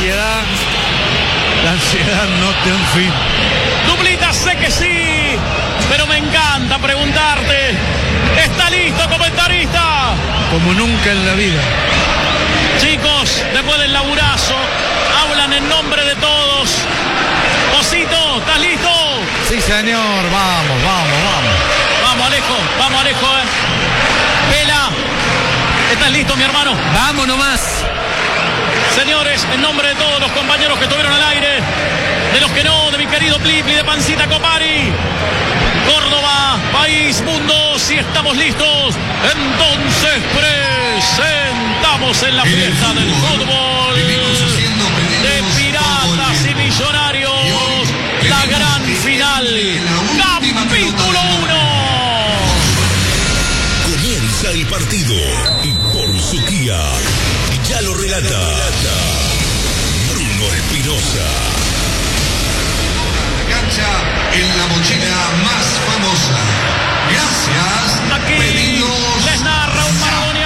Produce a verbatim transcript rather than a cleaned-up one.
ansiedad, la ansiedad no tiene un fin. Duplita, sé que sí, pero me encanta preguntarte. ¿Está listo, comentarista? Como nunca en la vida. Chicos, después del laburazo, hablan en nombre de todos. Osito, ¿estás listo? Sí, señor, vamos, vamos, vamos. Vamos, Alejo, vamos, Alejo, eh. Vela, ¿estás listo, mi hermano? Vamos nomás. Señores, en nombre de todos los compañeros que estuvieron al aire, de los que no, de mi querido Plipli, de Pancita Copari, Córdoba, país, mundo, si estamos listos, entonces presentamos en la fiesta del fútbol de Piratas y Millonarios la gran final, capítulo uno. Comienza el partido y por su guía ya lo relata Bruno Espinosa.